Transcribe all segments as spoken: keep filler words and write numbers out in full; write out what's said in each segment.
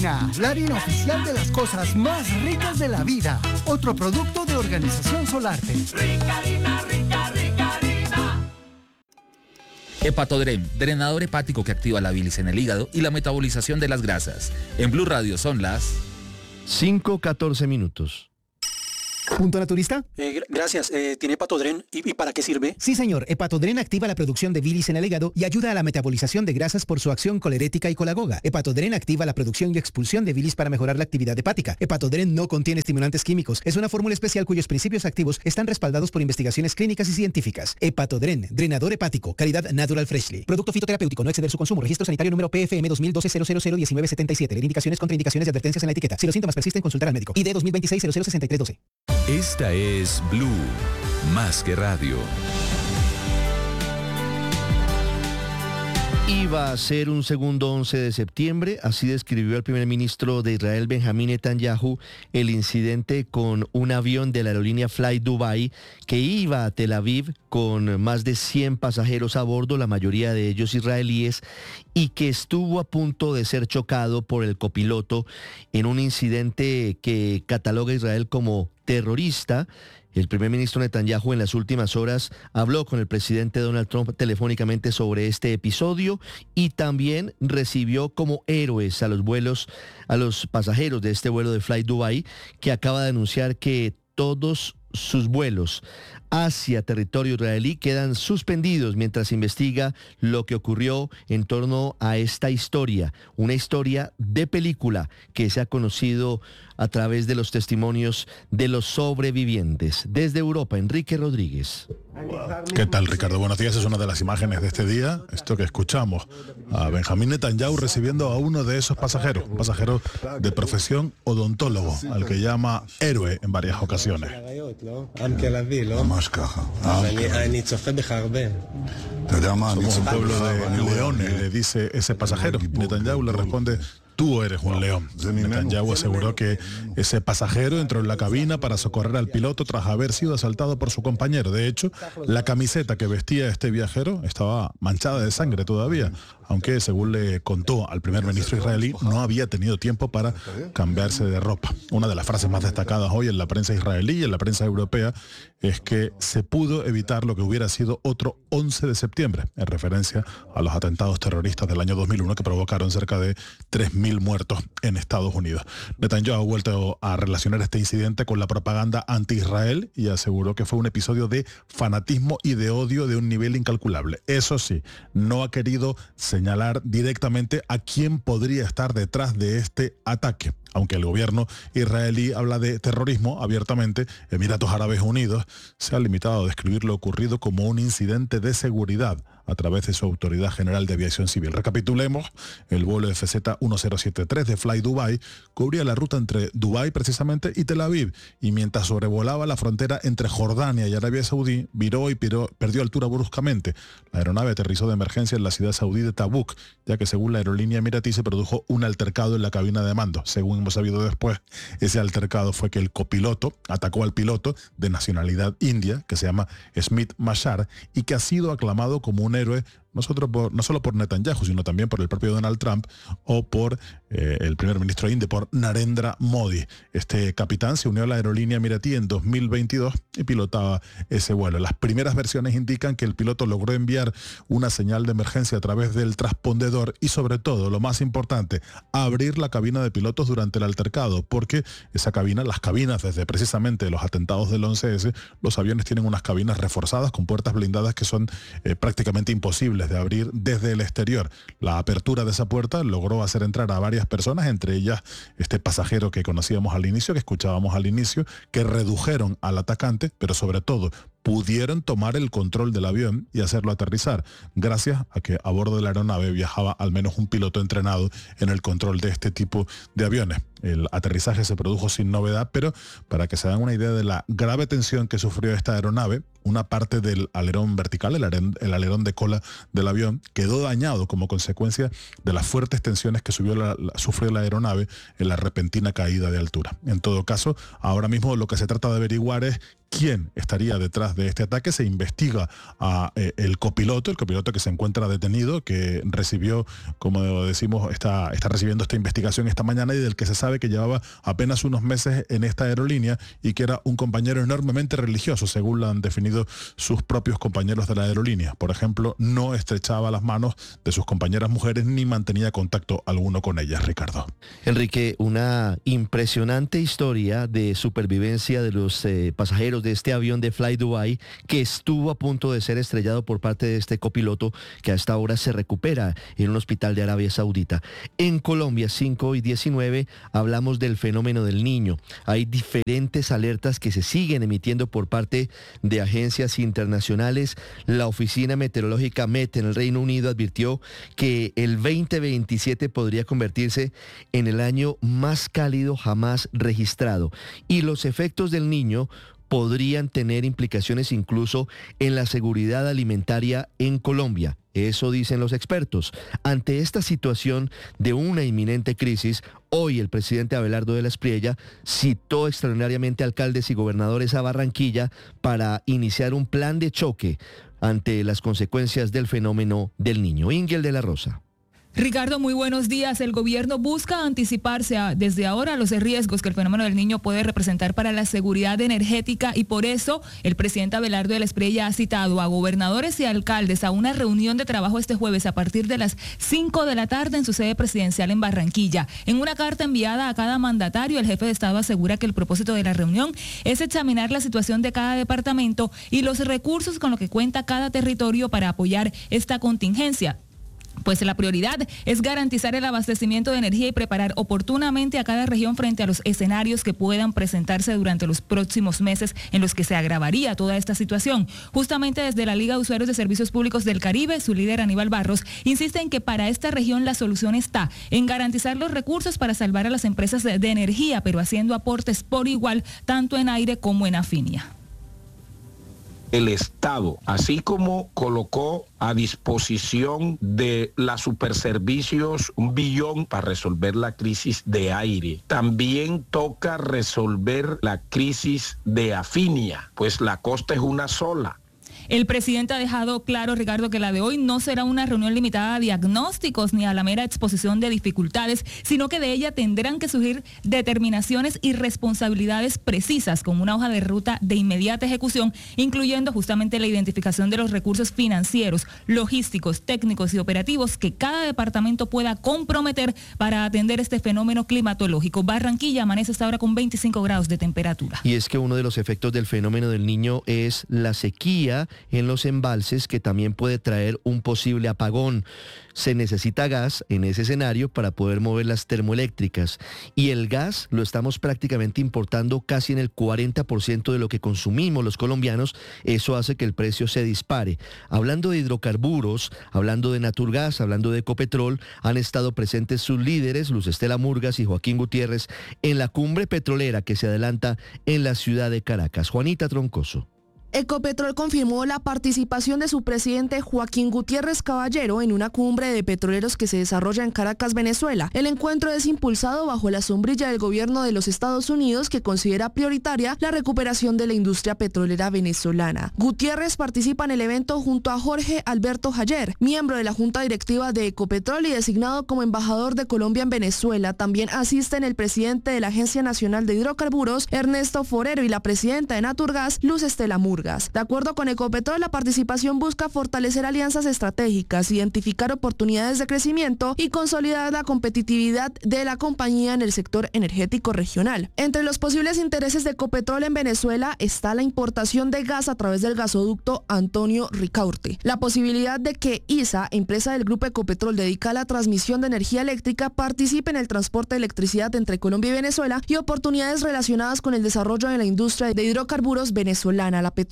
Rica Harina, la harina oficial de las cosas más ricas de la vida. Otro producto de Organización Solarte. Rica Harina, rica, rica harina. Hepatodren, drenador hepático que activa la bilis en el hígado y la metabolización de las grasas. En Blue Radio son las cinco catorce minutos. ¿Punto naturista? Eh, gracias. Eh, ¿Tiene Hepatodren? ¿Y, ¿Y para qué sirve? Sí, señor. Hepatodren activa la producción de bilis en el hígado y ayuda a la metabolización de grasas por su acción colerética y colagoga. Hepatodren activa la producción y expulsión de bilis para mejorar la actividad hepática. Hepatodren no contiene estimulantes químicos. Es una fórmula especial cuyos principios activos están respaldados por investigaciones clínicas y científicas. Hepatodren, drenador hepático, calidad Natural Freshly. Producto fitoterapéutico, no exceder su consumo. Registro sanitario número P F M dos mil doce cero cero cero diecinueve setenta y siete. Leer indicaciones, contraindicaciones y advertencias en la etiqueta. Si los síntomas persisten, consultar al médico. I D dos mil veintiséis cero cero sesenta y tres doce. Esta es Blue, más que radio. Iba a ser un segundo once de septiembre, así describió el primer ministro de Israel, Benjamín Netanyahu, el incidente con un avión de la aerolínea Fly Dubai que iba a Tel Aviv con más de cien pasajeros a bordo, la mayoría de ellos israelíes, y que estuvo a punto de ser chocado por el copiloto en un incidente que cataloga a Israel como terrorista. El primer ministro Netanyahu en las últimas horas habló con el presidente Donald Trump telefónicamente sobre este episodio y también recibió como héroes a los vuelos, a los pasajeros de este vuelo de Fly Dubai, que acaba de anunciar que todos sus vuelos hacia territorio israelí quedan suspendidos mientras investiga lo que ocurrió en torno a esta historia, una historia de película que se ha conocido a través de los testimonios de los sobrevivientes. Desde Europa, Enrique Rodríguez. ¿Qué tal, Ricardo? Buenos días. Es una de las imágenes de este día, esto que escuchamos, a Benjamín Netanyahu recibiendo a uno de esos pasajeros, un pasajero de profesión odontólogo, al que llama héroe en varias ocasiones. Somos un pueblo de leones, le dice ese pasajero. Netanyahu le responde: tú eres un león. Netanyahu aseguró que ese pasajero entró en la cabina para socorrer al piloto tras haber sido asaltado por su compañero. De hecho, la camiseta que vestía este viajero estaba manchada de sangre todavía, aunque según le contó al primer ministro israelí, no había tenido tiempo para cambiarse de ropa. Una de las frases más destacadas hoy en la prensa israelí y en la prensa europea es que se pudo evitar lo que hubiera sido otro once de septiembre, en referencia a los atentados terroristas del año dos mil uno que provocaron cerca de tres mil muertos en Estados Unidos. Netanyahu ha vuelto a relacionar este incidente con la propaganda anti-Israel y aseguró que fue un episodio de fanatismo y de odio de un nivel incalculable. Eso sí, no ha querido señalar directamente a quién podría estar detrás de este ataque. Aunque el gobierno israelí habla de terrorismo abiertamente, Emiratos Árabes Unidos se ha limitado a describir lo ocurrido como un incidente de seguridad a través de su Autoridad General de Aviación Civil. Recapitulemos, el vuelo F Z mil setenta y tres de Fly Dubai cubría la ruta entre Dubái precisamente y Tel Aviv, y mientras sobrevolaba la frontera entre Jordania y Arabia Saudí, viró y piró, perdió altura bruscamente. La aeronave aterrizó de emergencia en la ciudad saudí de Tabuk, ya que según la aerolínea emiratí se produjo un altercado en la cabina de mando. Según hemos sabido después, ese altercado fue que el copiloto atacó al piloto de nacionalidad india, que se llama Smith Mashar, y que ha sido aclamado como un héroe, nosotros por, no solo por Netanyahu, sino también por el propio Donald Trump o por eh, el primer ministro indio, por Narendra Modi. Este capitán se unió a la aerolínea emiratí en dos mil veintidós y pilotaba ese vuelo. Las primeras versiones indican que el piloto logró enviar una señal de emergencia a través del transpondedor y, sobre todo, lo más importante, abrir la cabina de pilotos durante el altercado, porque esa cabina, las cabinas desde precisamente los atentados del once ese, los aviones tienen unas cabinas reforzadas con puertas blindadas que son eh, prácticamente imposibles de abrir desde el exterior. La apertura de esa puerta logró hacer entrar a varias personas, entre ellas este pasajero que conocíamos al inicio, que escuchábamos al inicio, que redujeron al atacante, pero sobre todo pudieron tomar el control del avión y hacerlo aterrizar, gracias a que a bordo de la aeronave viajaba al menos un piloto entrenado en el control de este tipo de aviones. El aterrizaje se produjo sin novedad, pero para que se den una idea de la grave tensión que sufrió esta aeronave, una parte del alerón vertical, el alerón, el alerón de cola del avión, quedó dañado como consecuencia de las fuertes tensiones que subió la, la, sufrió la aeronave en la repentina caída de altura. En todo caso, ahora mismo lo que se trata de averiguar es quién estaría detrás de este ataque. Se investiga a eh, el copiloto, el copiloto que se encuentra detenido, que recibió, como decimos, está, está recibiendo esta investigación esta mañana y del que se sabe que llevaba apenas unos meses en esta aerolínea y que era un compañero enormemente religioso, según lo han definido sus propios compañeros de la aerolínea. Por ejemplo, no estrechaba las manos de sus compañeras mujeres ni mantenía contacto alguno con ellas, Ricardo. Enrique, una impresionante historia de supervivencia de los eh, pasajeros de este avión de Fly Dubai que estuvo a punto de ser estrellado por parte de este copiloto que a esta hora se recupera en un hospital de Arabia Saudita. En Colombia, cinco y diecinueve, hablamos del fenómeno del Niño. Hay diferentes alertas que se siguen emitiendo por parte de agencias internacionales. La Oficina Meteorológica Met en el Reino Unido advirtió que el veinte veintisiete podría convertirse en el año más cálido jamás registrado. Y los efectos del Niño podrían tener implicaciones incluso en la seguridad alimentaria en Colombia. Eso dicen los expertos. Ante esta situación de una inminente crisis, hoy el presidente Abelardo de la Espriella citó extraordinariamente alcaldes y gobernadores a Barranquilla para iniciar un plan de choque ante las consecuencias del fenómeno del Niño. Ingel de la Rosa. Ricardo, muy buenos días. El gobierno busca anticiparse a, desde ahora a los riesgos que el fenómeno del Niño puede representar para la seguridad energética y por eso el presidente Abelardo de la Espriella ha citado a gobernadores y alcaldes a una reunión de trabajo este jueves a partir de las cinco de la tarde en su sede presidencial en Barranquilla. En una carta enviada a cada mandatario, el jefe de Estado asegura que el propósito de la reunión es examinar la situación de cada departamento y los recursos con los que cuenta cada territorio para apoyar esta contingencia. Pues la prioridad es garantizar el abastecimiento de energía y preparar oportunamente a cada región frente a los escenarios que puedan presentarse durante los próximos meses en los que se agravaría toda esta situación. Justamente desde la Liga de Usuarios de Servicios Públicos del Caribe, su líder Aníbal Barros insiste en que para esta región la solución está en garantizar los recursos para salvar a las empresas de, de energía, pero haciendo aportes por igual tanto en aire como en afinia. El Estado, así como colocó a disposición de las superservicios un billón para resolver la crisis de aire, también toca resolver la crisis de afinia, pues la costa es una sola. El presidente ha dejado claro, Ricardo, que la de hoy no será una reunión limitada a diagnósticos ni a la mera exposición de dificultades, sino que de ella tendrán que surgir determinaciones y responsabilidades precisas con una hoja de ruta de inmediata ejecución, incluyendo justamente la identificación de los recursos financieros, logísticos, técnicos y operativos que cada departamento pueda comprometer para atender este fenómeno climatológico. Barranquilla amanece hasta ahora con veinticinco grados de temperatura. Y es que uno de los efectos del fenómeno del Niño es la sequía en los embalses, que también puede traer un posible apagón. Se necesita gas en ese escenario para poder mover las termoeléctricas y el gas lo estamos prácticamente importando casi en el cuarenta por ciento de lo que consumimos los colombianos. Eso hace que el precio se dispare. Hablando de hidrocarburos, hablando de Naturgas, hablando de Ecopetrol, han estado presentes sus líderes, Luz Estela Murgas y Joaquín Gutiérrez, en la cumbre petrolera que se adelanta en la ciudad de Caracas. Juanita Troncoso. Ecopetrol confirmó la participación de su presidente Joaquín Gutiérrez Caballero en una cumbre de petroleros que se desarrolla en Caracas, Venezuela. El encuentro es impulsado bajo la sombrilla del gobierno de los Estados Unidos, que considera prioritaria la recuperación de la industria petrolera venezolana. Gutiérrez participa en el evento junto a Jorge Alberto Jayer, miembro de la Junta Directiva de Ecopetrol y designado como embajador de Colombia en Venezuela. También asisten el presidente de la Agencia Nacional de Hidrocarburos, Ernesto Forero, y la presidenta de Naturgas, Luz Estela Murgas. De acuerdo con Ecopetrol, la participación busca fortalecer alianzas estratégicas, identificar oportunidades de crecimiento y consolidar la competitividad de la compañía en el sector energético regional. Entre los posibles intereses de Ecopetrol en Venezuela está la importación de gas a través del gasoducto Antonio Ricaurte, la posibilidad de que I S A, empresa del grupo Ecopetrol dedicada a la transmisión de energía eléctrica, participe en el transporte de electricidad entre Colombia y Venezuela, y oportunidades relacionadas con el desarrollo de la industria de hidrocarburos venezolana. La petrolera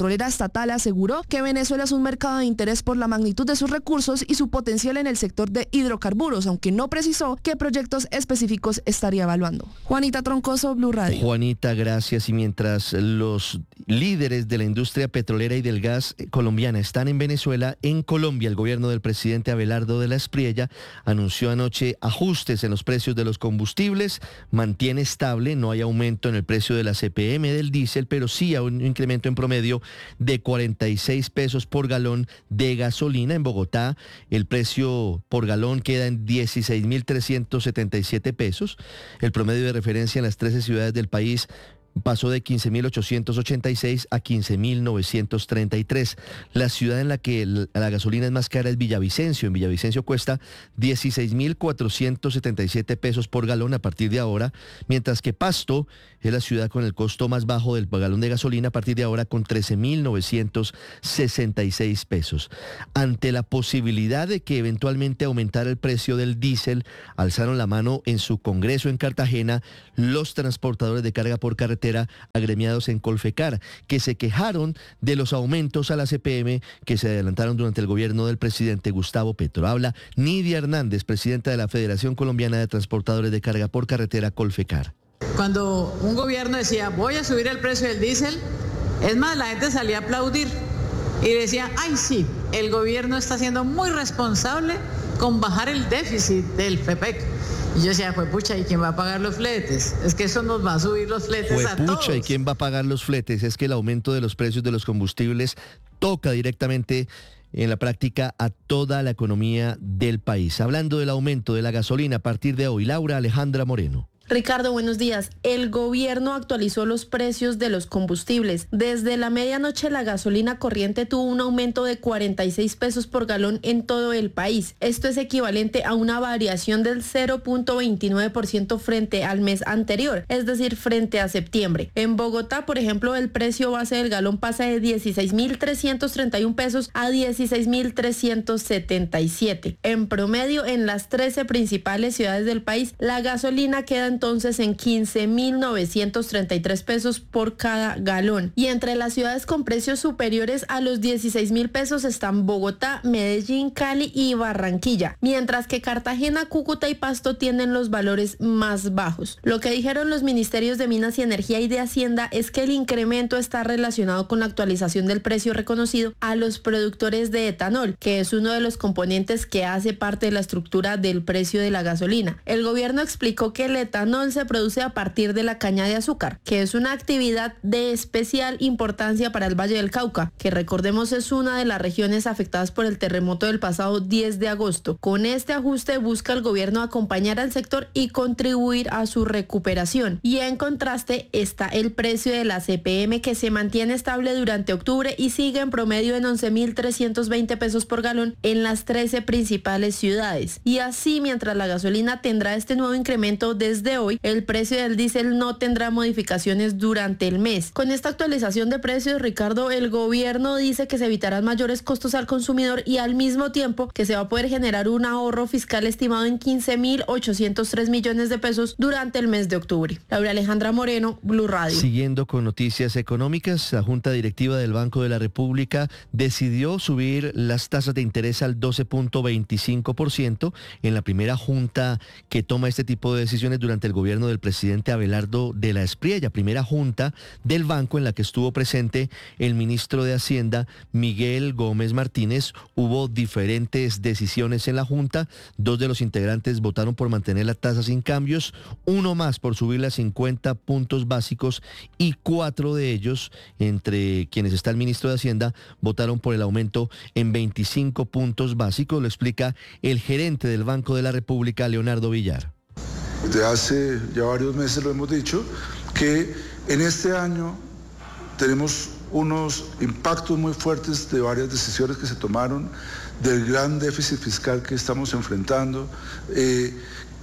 petrolera estatal aseguró que Venezuela es un mercado de interés por la magnitud de sus recursos y su potencial en el sector de hidrocarburos, aunque no precisó qué proyectos específicos estaría evaluando. Juanita Troncoso, Blue Radio. Juanita, gracias. Y mientras los líderes de la industria petrolera y del gas colombiana están en Venezuela, en Colombia el gobierno del presidente Abelardo de la Espriella anunció anoche ajustes en los precios de los combustibles, mantiene estable, no hay aumento en el precio de la C P M del diésel, pero sí hay un incremento en promedio de cuarenta y seis pesos por galón de gasolina. En Bogotá el precio por galón queda en dieciséis mil trescientos setenta y siete pesos. El promedio de referencia en las trece ciudades del país pasó de quince mil ochocientos ochenta y seis a quince mil novecientos treinta y tres. La ciudad en la que la gasolina es más cara es Villavicencio. En Villavicencio cuesta dieciséis mil cuatrocientos setenta y siete pesos por galón a partir de ahora, mientras que Pasto es la ciudad con el costo más bajo del galón de gasolina a partir de ahora, con trece mil novecientos sesenta y seis pesos. Ante la posibilidad de que eventualmente aumentara el precio del diésel, alzaron la mano en su congreso en Cartagena los transportadores de carga por carretera agremiados en Colfecar, que se quejaron de los aumentos a la C P M que se adelantaron durante el gobierno del presidente Gustavo Petro. Habla Nidia Hernández, presidenta de la Federación Colombiana de Transportadores de Carga por Carretera, Colfecar. Cuando un gobierno decía, voy a subir el precio del diésel, es más, la gente salía a aplaudir y decía, ay sí, el gobierno está siendo muy responsable con bajar el déficit del FEPEC. Y yo decía, pues pucha, ¿y quién va a pagar los fletes? Es que eso nos va a subir los fletes Fue a pucha, todos. ¿Y quién va a pagar los fletes? Es que el aumento de los precios de los combustibles toca directamente en la práctica a toda la economía del país. Hablando del aumento de la gasolina a partir de hoy, Laura Alejandra Moreno. Ricardo, buenos días. El gobierno actualizó los precios de los combustibles. Desde la medianoche la gasolina corriente tuvo un aumento de cuarenta y seis pesos por galón en todo el país. Esto es equivalente a una variación del cero punto veintinueve por ciento frente al mes anterior, es decir, frente a septiembre. En Bogotá, por ejemplo, el precio base del galón pasa de dieciséis mil trescientos treinta y un pesos a dieciséis mil trescientos setenta y siete. En promedio, en las trece principales ciudades del país, la gasolina queda en entonces en quince mil novecientos treinta y tres pesos por cada galón. Y entre las ciudades con precios superiores a los dieciséis mil pesos están Bogotá, Medellín, Cali y Barranquilla, mientras que Cartagena, Cúcuta y Pasto tienen los valores más bajos. Lo que dijeron los ministerios de Minas y Energía y de Hacienda es que el incremento está relacionado con la actualización del precio reconocido a los productores de etanol, que es uno de los componentes que hace parte de la estructura del precio de la gasolina. El gobierno explicó que el etanol se produce a partir de la caña de azúcar, que es una actividad de especial importancia para el Valle del Cauca, que recordemos es una de las regiones afectadas por el terremoto del pasado diez de agosto. Con este ajuste busca el gobierno acompañar al sector y contribuir a su recuperación. Y en contraste está el precio de la C P M, que se mantiene estable durante octubre y sigue en promedio en once mil trescientos veinte pesos por galón en las trece principales ciudades. Y así, mientras la gasolina tendrá este nuevo incremento desde hoy, el precio del diésel no tendrá modificaciones durante el mes. Con esta actualización de precios, Ricardo, el gobierno dice que se evitarán mayores costos al consumidor y al mismo tiempo que se va a poder generar un ahorro fiscal estimado en quince mil ochocientos tres millones de pesos durante el mes de octubre. Laura Alejandra Moreno, Blue Radio. Siguiendo con noticias económicas, la Junta Directiva del Banco de la República decidió subir las tasas de interés al doce punto veinticinco por ciento en la primera junta que toma este tipo de decisiones durante el gobierno del presidente Abelardo de la Espriella, primera junta del banco en la que estuvo presente el ministro de Hacienda, Miguel Gómez Martínez. Hubo diferentes decisiones en la junta, dos de los integrantes votaron por mantener la tasa sin cambios, uno más por subirla a cincuenta puntos básicos y cuatro de ellos, entre quienes está el ministro de Hacienda, votaron por el aumento en veinticinco puntos básicos. Lo explica el gerente del Banco de la República, Leonardo Villar. Desde hace ya varios meses lo hemos dicho, que en este año tenemos unos impactos muy fuertes de varias decisiones que se tomaron, del gran déficit fiscal que estamos enfrentando, eh,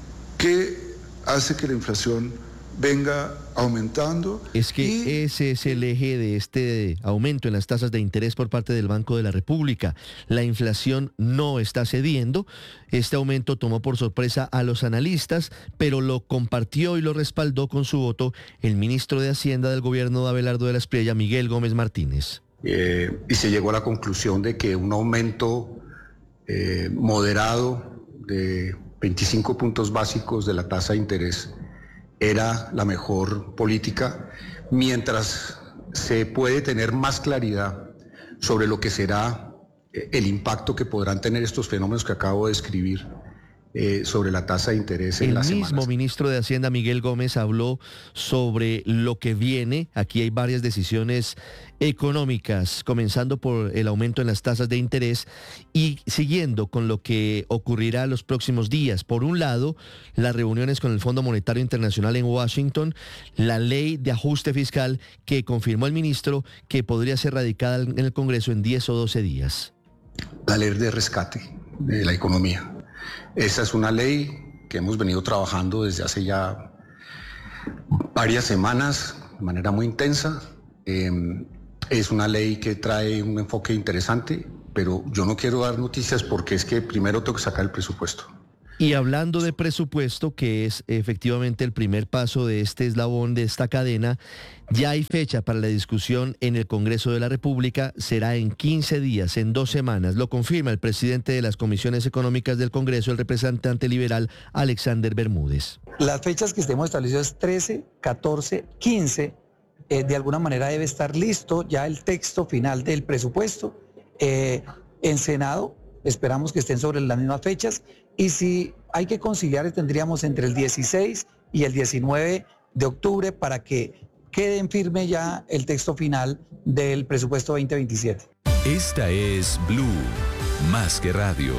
que hace que la inflación venga aumentando. Es que y... ese es el eje de este aumento en las tasas de interés por parte del Banco de la República. La inflación no está cediendo. Este aumento tomó por sorpresa a los analistas, pero lo compartió y lo respaldó con su voto el ministro de Hacienda del gobierno de Abelardo de la Espriella, Miguel Gómez Martínez. eh, y se llegó a la conclusión de que un aumento eh, moderado de veinticinco puntos básicos de la tasa de interés era la mejor política, mientras se puede tener más claridad sobre lo que será el impacto que podrán tener estos fenómenos que acabo de describir eh, sobre la tasa de interés en El las mismo semanas. ministro de Hacienda, Miguel Gómez, habló sobre lo que viene. Aquí hay varias decisiones económicas, comenzando por el aumento en las tasas de interés y siguiendo con lo que ocurrirá los próximos días. Por un lado, las reuniones con el Fondo Monetario Internacional en Washington, la ley de ajuste fiscal que confirmó el ministro que podría ser radicada en el Congreso en diez o doce días. La ley de rescate de la economía. Esa es una ley que hemos venido trabajando desde hace ya varias semanas de manera muy intensa. Eh, es una ley que trae un enfoque interesante, pero yo no quiero dar noticias porque es que primero tengo que sacar el presupuesto. Y hablando de presupuesto, que es efectivamente el primer paso de este eslabón, de esta cadena, ya hay fecha para la discusión en el Congreso de la República. Será en quince días, en dos semanas. Lo confirma el presidente de las comisiones económicas del Congreso, el representante liberal Alexander Bermúdez. Las fechas que estemos establecidas es trece, catorce, quince. Eh, de alguna manera debe estar listo ya el texto final del presupuesto. Eh, en Senado esperamos que estén sobre las mismas fechas. Y si hay que conciliar, tendríamos entre el dieciséis y el diecinueve de octubre para que quede en firme ya el texto final del presupuesto veinte veintisiete. Esta es Blue, más que radio.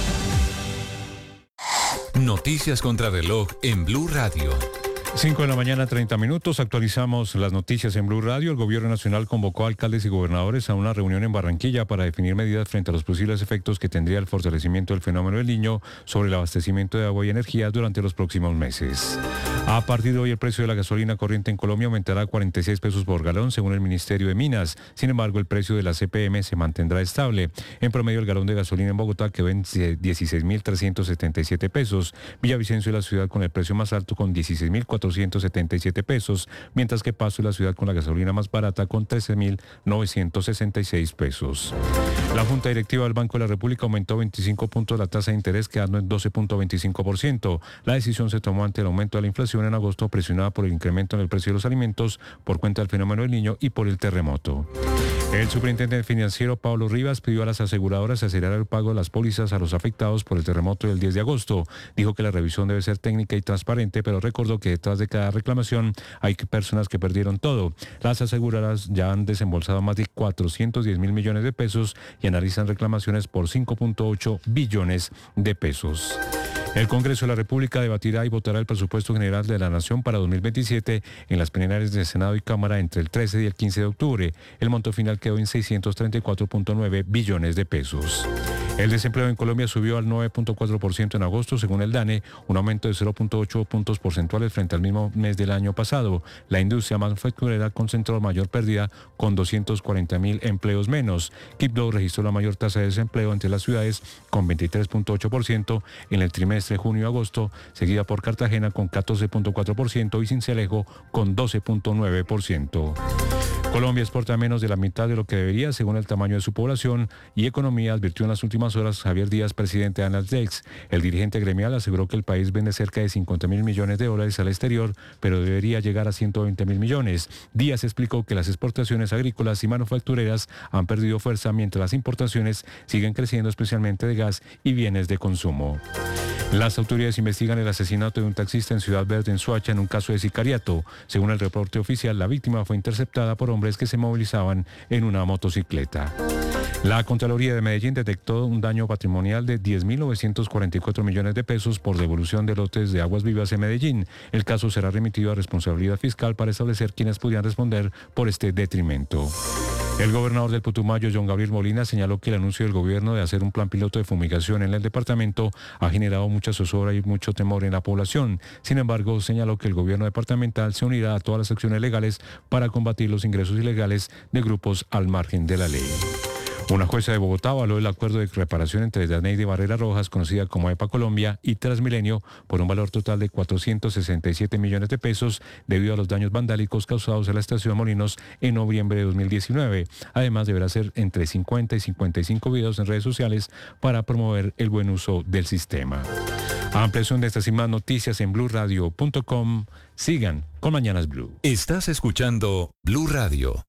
Noticias contra reloj en Blue Radio. cinco de la mañana, treinta minutos. Actualizamos las noticias en Blue Radio. El Gobierno Nacional convocó a alcaldes y gobernadores a una reunión en Barranquilla para definir medidas frente a los posibles efectos que tendría el fortalecimiento del fenómeno del Niño sobre el abastecimiento de agua y energía durante los próximos meses. A partir de hoy, el precio de la gasolina corriente en Colombia aumentará a cuarenta y seis pesos por galón, según el Ministerio de Minas. Sin embargo, el precio de la C P M se mantendrá estable. En promedio, el galón de gasolina en Bogotá quedó en dieciséis mil trescientos setenta y siete pesos. Villavicencio es la ciudad con el precio más alto, con dieciséis mil cuatrocientos setenta y siete pesos, mientras que Pasto es la ciudad con la gasolina más barata, con trece mil novecientos sesenta y seis pesos. La Junta Directiva del Banco de la República aumentó veinticinco puntos la tasa de interés, quedando en doce punto veinticinco por ciento. La decisión se tomó ante el aumento de la inflación en agosto, presionada por el incremento en el precio de los alimentos por cuenta del fenómeno del Niño y por el terremoto. El superintendente financiero Pablo Rivas pidió a las aseguradoras acelerar el pago de las pólizas a los afectados por el terremoto del diez de agosto. Dijo que la revisión debe ser técnica y transparente, pero recordó que detrás de cada reclamación hay personas que perdieron todo. Las aseguradoras ya han desembolsado más de cuatrocientos diez mil millones de pesos y analizan reclamaciones por cinco punto ocho billones de pesos. El Congreso de la República debatirá y votará el presupuesto general de la Nación para dos mil veintisiete en las plenarias de Senado y Cámara entre el trece y el quince de octubre. El monto final quedó en seiscientos treinta y cuatro punto nueve billones de pesos. El desempleo en Colombia subió al nueve punto cuatro por ciento en agosto, según el DANE, un aumento de cero punto ocho puntos porcentuales frente al mismo mes del año pasado. La industria manufacturera concentró mayor pérdida, con doscientos cuarenta mil empleos menos. Quibdó registró la mayor tasa de desempleo entre las ciudades, con veintitrés punto ocho por ciento en el trimestre junio-agosto, seguida por Cartagena con catorce punto cuatro por ciento y Sincelejo con doce punto nueve por ciento. Colombia exporta menos de la mitad de lo que debería, según el tamaño de su población y economía, advirtió en las últimas horas Javier Díaz, presidente de Anadex. El dirigente gremial aseguró que el país vende cerca de cincuenta mil millones de dólares al exterior, pero debería llegar a ciento veinte mil millones. Díaz explicó que las exportaciones agrícolas y manufactureras han perdido fuerza, mientras las importaciones siguen creciendo, especialmente de gas y bienes de consumo. Las autoridades investigan el asesinato de un taxista en Ciudad Verde, en Soacha, en un caso de sicariato. Según el reporte oficial, la víctima fue interceptada por hombres que se movilizaban en una motocicleta. La Contraloría de Medellín detectó un daño patrimonial de diez mil novecientos cuarenta y cuatro millones de pesos por devolución de lotes de aguas vivas en Medellín. El caso será remitido a responsabilidad fiscal para establecer quiénes podían responder por este detrimento. El gobernador del Putumayo, John Gabriel Molina, señaló que el anuncio del gobierno de hacer un plan piloto de fumigación en el departamento ha generado mucha zozobra y mucho temor en la población. Sin embargo, señaló que el gobierno departamental se unirá a todas las acciones legales para combatir los ingresos ilegales de grupos al margen de la ley. Una jueza de Bogotá avaló el acuerdo de reparación entre Daneide Barrera Rojas, conocida como EPA Colombia, y Transmilenio por un valor total de cuatrocientos sesenta y siete millones de pesos debido a los daños vandálicos causados a la estación Molinos en noviembre de dos mil diecinueve. Además, deberá hacer entre cincuenta y cincuenta y cinco videos en redes sociales para promover el buen uso del sistema. Ampliación de estas y más noticias en blue radio punto com. Sigan con Mañanas Blue. Estás escuchando Blue Radio.